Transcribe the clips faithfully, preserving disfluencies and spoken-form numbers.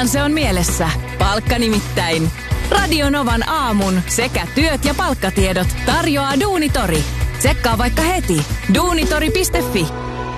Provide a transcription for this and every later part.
kunhan se on mielessä. Palkka nimittäin. Radio Novan aamun sekä työt ja palkkatiedot tarjoaa Duunitori. Tsekkaa vaikka heti duunitori piste fi.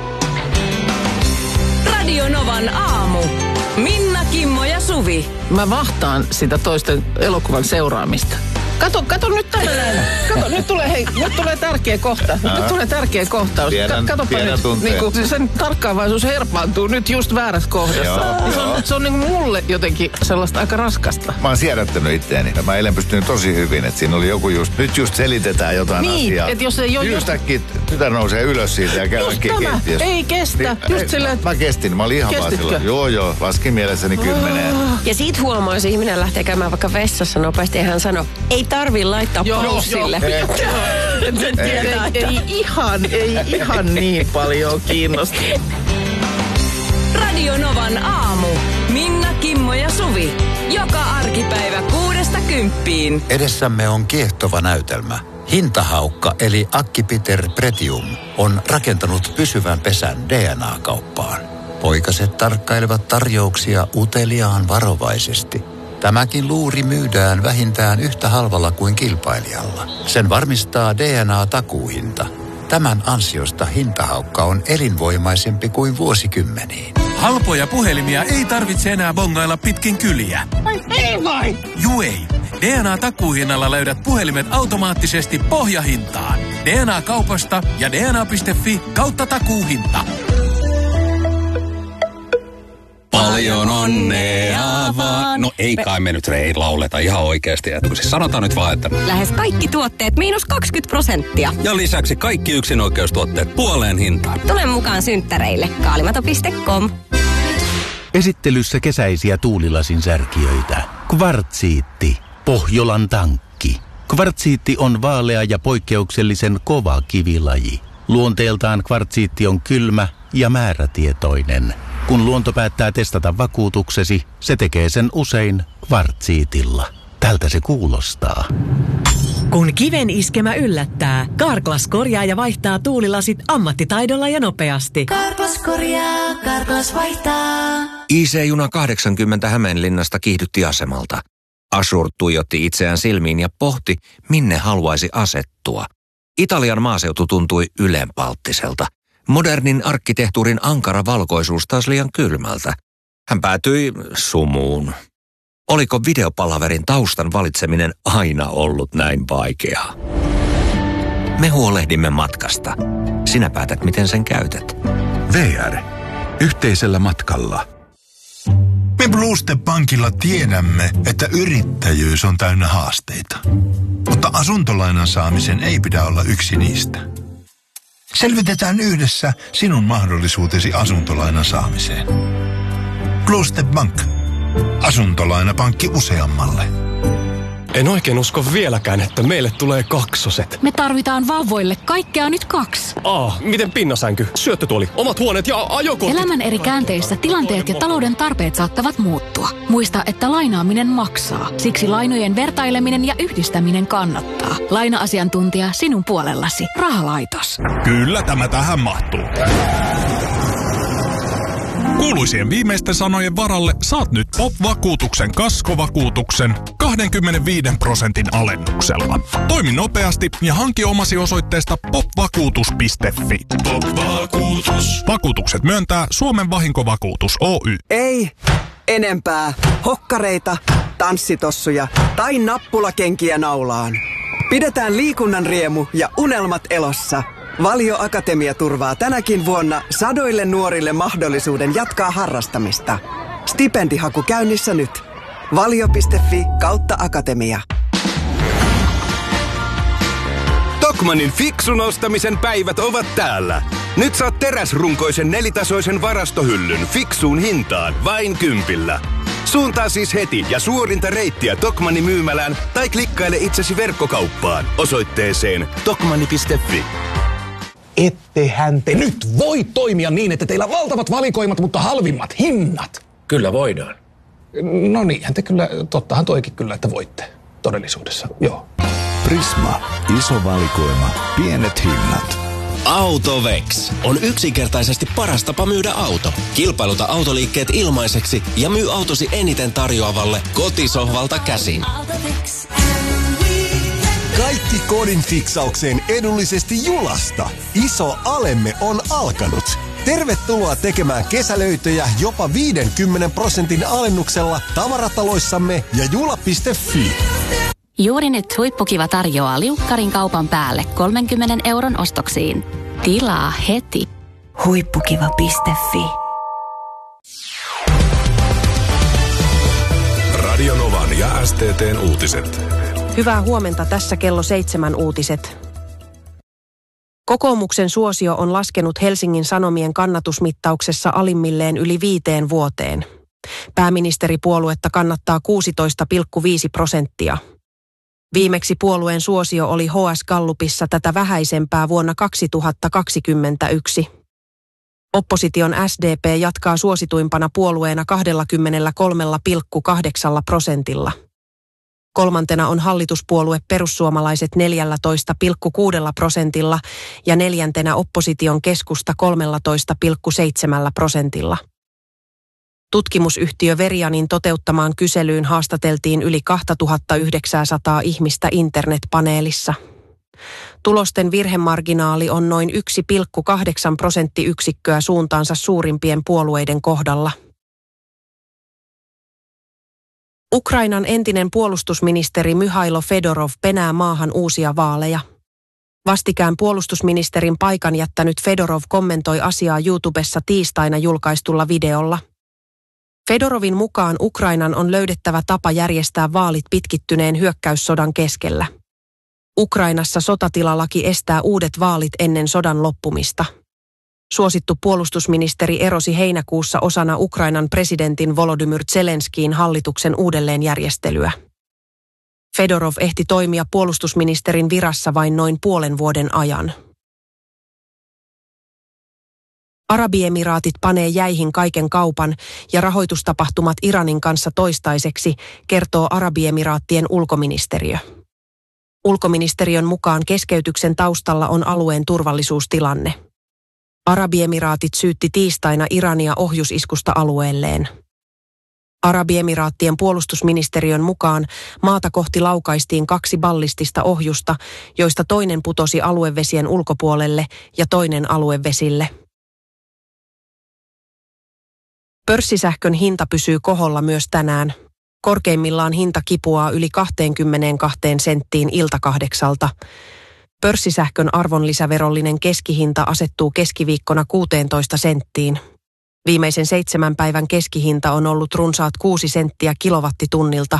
Radio Novan aamu. Minna, Kimmo ja Suvi. Mä vahtaan sitä toisten elokuvan seuraamista. Kato, kato nyt tänne näin. Kato, nyt tulee, hei, nyt tulee tärkeä kohta. Nyt tulee tärkeä kohtaus. Tiedän, Katopa tiedän nyt, niin kuin, sen tarkkaavaisuus herpaantuu nyt just väärässä kohdassa. Joo, se on, se on niin kuin mulle jotenkin sellaista aika raskasta. Mä oon siedättänyt itteeni. Mä eilen pystynyt tosi hyvin, että siinä oli joku just, nyt just selitetään jotain niin, asiaa. Että jos ei ole... Yhtäkkiä tytär nousee ylös siitä ja käy just tämä, keittiössä. ei kestä. Niin, just ei, silleen, mä kestin, mä olin ihan vaan silloin. Joo, joo, laskin mielessäni kymmeneen. Ja siitä huomaa, jos ihminen lähtee käymään vaikka vessassa nopeasti ja hän sanoo, ei tarvi laittaa paussille. Ei, ei, ei ihan, ei ihan niin paljon kiinnosta. Radio Novan aamu. Minna, Kimmo ja Suvi. Joka arkipäivä kuudesta kymppiin. Edessämme on kiehtova näytelmä. Hintahaukka eli Acquipiter Pretium on rakentanut pysyvän pesän D N A-kauppaan. Poikaset tarkkailevat tarjouksia uteliaan varovaisesti. Tämäkin luuri myydään vähintään yhtä halvalla kuin kilpailijalla. Sen varmistaa D N A-takuuhinta. Tämän ansiosta hintahaukka on elinvoimaisempi kuin vuosikymmeniin. Halpoja puhelimia ei tarvitse enää bongailla pitkin kyliä. Ai ei vai? Juu ei. D N A-takuuhinnalla löydät puhelimet automaattisesti pohjahintaan. D N A-kaupasta ja D N A piste fi kautta takuuhinta. Paljon onnea vaan. No ei kai me nyt Rei lauleta ihan oikeasti. Että siis sanotaan nyt vaan, että... Lähes kaikki tuotteet miinus kaksikymmentä prosenttia. Ja lisäksi kaikki yksinoikeustuotteet puoleen hintaan. Tule mukaan synttäreille. Kaalimato piste com. Esittelyssä kesäisiä tuulilasin särkijöitä. Kvartsiitti. Pohjolan tankki. Kvartsiitti on vaalea ja poikkeuksellisen kova kivilaji. Luonteeltaan kvartsiitti on kylmä ja määrätietoinen. Kun luonto päättää testata vakuutuksesi, se tekee sen usein kvartsiitilla. Tältä se kuulostaa. Kun kiven iskemä yllättää, Carglass korjaa ja vaihtaa tuulilasit ammattitaidolla ja nopeasti. Carglass korjaa, Carglass vaihtaa. I C-juna kahdeksankymmentä Hämeenlinnasta kiihdytti asemalta. Ashur tuijotti itseään silmiin ja pohti, minne haluaisi asettua. Italian maaseutu tuntui ylenpalttiselta. Modernin arkkitehtuurin ankara valkoisuus taas liian kylmältä. Hän päätyi sumuun. Oliko videopalaverin taustan valitseminen aina ollut näin vaikeaa? Me huolehdimme matkasta. Sinä päätät, miten sen käytät. V R. Yhteisellä matkalla. Me Blue Step Bankilla tiedämme, että yrittäjyys on täynnä haasteita. Mutta asuntolainan saamisen ei pidä olla yksi niistä. Selvitetään yhdessä sinun mahdollisuutesi asuntolainan saamiseen. Blue Step Bank. Asuntolainapankki useammalle. En oikein usko vieläkään, että meille tulee kaksoset. Me tarvitaan vauvoille kaikkea nyt kaksi. Ah, miten pinnasänky, syöttötuoli, omat huoneet ja ajokortit. Elämän eri käänteissä tilanteet ja talouden tarpeet saattavat muuttua. Muista, että lainaaminen maksaa. Siksi lainojen vertaileminen ja yhdistäminen kannattaa. Laina-asiantuntija sinun puolellasi. Rahalaitos. Kyllä tämä tähän mahtuu. Kuuluisien viimeisten sanojen varalle saat nyt Pop-vakuutuksen kaskovakuutuksen kaksikymmentäviisi prosentin alennuksella. Toimi nopeasti ja hanki omasi osoitteesta pop vakuutus piste fi. Pop-vakuutus. Vakuutukset myöntää Suomen Vahinkovakuutus Oy. Ei enempää hokkareita, tanssitossuja tai nappulakenkiä naulaan. Pidetään liikunnan riemu ja unelmat elossa. Valio Akatemia turvaa tänäkin vuonna sadoille nuorille mahdollisuuden jatkaa harrastamista. Stipendihaku käynnissä nyt. valio piste fi kautta akatemia. Tokmannin fiksun ostamisen päivät ovat täällä. Nyt saat teräsrunkoisen nelitasoisen varastohyllyn fiksuun hintaan vain kympillä. Suuntaa siis heti ja suorinta reittiä Tokmannin myymälään tai klikkaile itsesi verkkokauppaan osoitteeseen tokmanni piste fi. Ettehän te nyt voi toimia niin, että teillä on valtavat valikoimat, mutta halvimmat hinnat. Kyllä voidaan. No niinhän te kyllä, tottahan toikin kyllä, että voitte todellisuudessa, joo. Prisma. Iso valikoima. Pienet hinnat. Autovex on yksinkertaisesti paras tapa myydä auto. Kilpailuta autoliikkeet ilmaiseksi ja myy autosi eniten tarjoavalle kotisohvalta käsin. Kaikki kodin fiksaukseen edullisesti Julasta. Iso alemme on alkanut. Tervetuloa tekemään kesälöitöjä jopa viidenkymmenen prosentin alennuksella tavarataloissamme ja jula piste fi. Juuri nyt Huippukiva tarjoaa liukkarin kaupan päälle kolmenkymmenen euron ostoksiin. Tilaa heti. Huippukiva piste fi. Radio Novan ja S T T:n uutiset. Hyvää huomenta, tässä kello seitsemän uutiset. Kokoomuksen suosio on laskenut Helsingin Sanomien kannatusmittauksessa alimmilleen yli viiteen vuoteen. Pääministeripuoluetta kannattaa kuusitoista pilkku viisi prosenttia. Viimeksi puolueen suosio oli H S Gallupissa tätä vähäisempää vuonna kaksituhattakaksikymmentäyksi. Opposition S D P jatkaa suosituimpana puolueena kaksikymmentäkolme pilkku kahdeksan prosentilla. Kolmantena on hallituspuolue Perussuomalaiset neljätoista pilkku kuusi prosentilla ja neljäntenä opposition Keskusta kolmetoista pilkku seitsemän prosentilla. Tutkimusyhtiö Verianin toteuttamaan kyselyyn haastateltiin yli kaksituhattayhdeksänsataa ihmistä internetpaneelissa. Tulosten virhemarginaali on noin yksi pilkku kahdeksan prosenttiyksikköä suuntaansa suurimpien puolueiden kohdalla. Ukrainan entinen puolustusministeri Myhailo Fedorov penää maahan uusia vaaleja. Vastikään puolustusministerin paikan jättänyt Fedorov kommentoi asiaa YouTubessa tiistaina julkaistulla videolla. Fedorovin mukaan Ukrainan on löydettävä tapa järjestää vaalit pitkittyneen hyökkäyssodan keskellä. Ukrainassa sotatilalaki estää uudet vaalit ennen sodan loppumista. Suosittu puolustusministeri erosi heinäkuussa osana Ukrainan presidentin Volodymyr Zelenskiin hallituksen uudelleenjärjestelyä. Fedorov ehti toimia puolustusministerin virassa vain noin puolen vuoden ajan. Arabiemiraatit panee jäihin kaiken kaupan ja rahoitustapahtumat Iranin kanssa toistaiseksi, kertoo Arabiemiraattien ulkoministeriö. Ulkoministeriön mukaan keskeytyksen taustalla on alueen turvallisuustilanne. Arabiemiraatit syytti tiistaina Irania ohjusiskusta alueelleen. Arabiemiraattien puolustusministeriön mukaan maata kohti laukaistiin kaksi ballistista ohjusta, joista toinen putosi aluevesien ulkopuolelle ja toinen aluevesille. Pörssisähkön hinta pysyy koholla myös tänään. Korkeimmillaan hinta kipuaa yli kaksikymmentäkaksi senttiin iltakahdeksalta. Pörssisähkön arvonlisäverollinen keskihinta asettuu keskiviikkona kuusitoista senttiin. Viimeisen seitsemän päivän keskihinta on ollut runsaat kuusi senttiä kilowattitunnilta.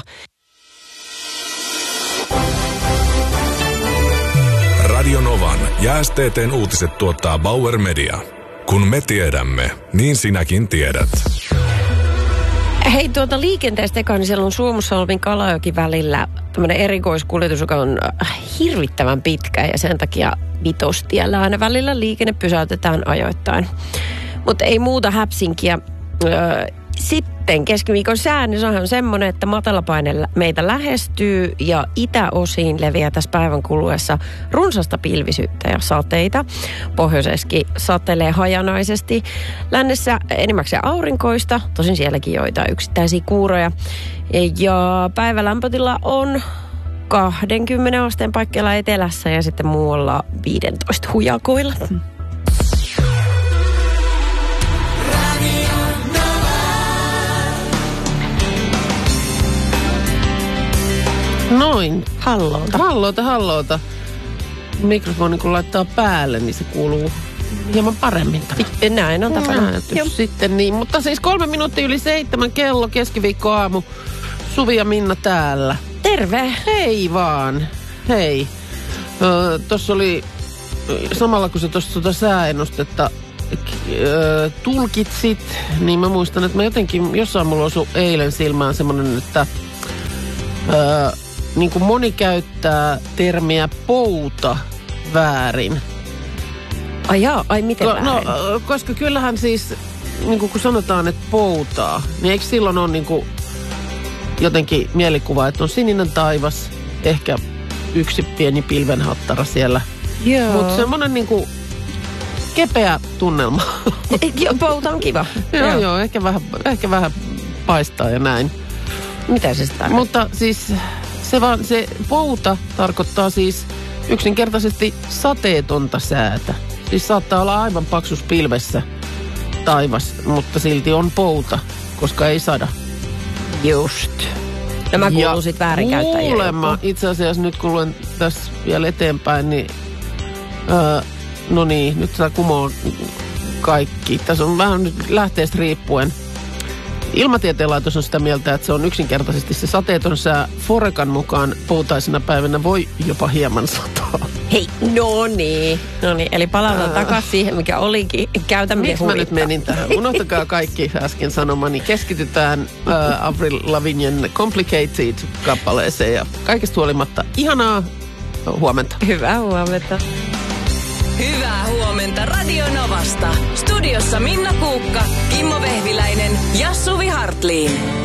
Radio Novan ja S T T:n uutiset tuottaa Bauer Media. Kun me tiedämme, niin sinäkin tiedät. Hei, tuota liikenteestä eka, niin siellä on Suomussalmin Kalajoki välillä tämmöinen erikoiskuljetus, joka on hirvittävän pitkä ja sen takia vitostiellä aina välillä liikenne pysäytetään ajoittain. Mutta ei muuta häpsinkiä. Sitten keskiviikon säännös on semmoinen, että matalapaine meitä lähestyy ja itäosiin leviää tässä päivän kuluessa runsasta pilvisyyttä ja sateita. Pohjoiseskin satelee hajanaisesti. Lännessä enimmäkseen aurinkoista, tosin sielläkin joitain yksittäisiä kuuroja. Ja päivälämpötila on kaksikymmentä asteen paikkeilla etelässä ja sitten muualla viisitoista hujakoilla. Noin. Halloota. Halloota, halloota. Mikrofoni kun laittaa päälle, niin se kuuluu hieman paremmin. Sitten näin on tapana. Sitten niin, mutta siis kolme minuuttia yli seitsemän kello, keskiviikkoaamu. Suvi ja Minna täällä. Terve. Hei vaan. Hei. Ö, Tuossa oli, samalla kun sä tuossa tuota sääennustetta ö, tulkitsit, niin mä muistan, että mä jotenkin, jossain mulla osui eilen silmään semmonen, että Öö, niin kuin moni käyttää termiä pouta väärin. Ai jaa, ai miten väärin? No, koska kyllähän siis, niin kuin kun sanotaan, että poutaa, niin eikö silloin ole niin kuin jotenkin mielikuva, että on sininen taivas, ehkä yksi pieni pilvenhattara siellä. Joo. Mutta semmoinen niin kuin kepeä tunnelma. Joo, pouta on kiva. joo, joo, joo ehkä, vähän, ehkä vähän paistaa ja näin. Mitä se sitä? Mutta siis se, vaan, se pouta tarkoittaa siis yksinkertaisesti sateetonta säätä. Siis saattaa olla aivan paksus pilvessä taivas, mutta silti on pouta, koska ei sada. Just. Nämä kuuluu sitten väärinkäyttäjien. Kuulemma, itse asiassa nyt kun luen tässä vielä eteenpäin, niin öö, no niin, nyt tämä kumoo kaikki. Tässä on vähän nyt lähteestä riippuen. Ilmatieteen laitos on sitä mieltä, että se on yksinkertaisesti se sateeton sää. Forecan mukaan poutaisena päivänä voi jopa hieman sataa. Hei, no niin. No niin, eli palataan takaisin siihen, mikä olikin. Käytämme Miksi mä nyt menin tähän? Unohtakaa kaikki äsken sanomani. Keskitytään uh, Avril Lavignen Complicated-kappaleeseen ja kaikesta huolimatta ihanaa huomenta. Hyvää huomenta. Hyvää huomenta Radio Novasta. Studiossa Minna Kuukka, Kimmo Vehviläinen ja Suvi Hartliin.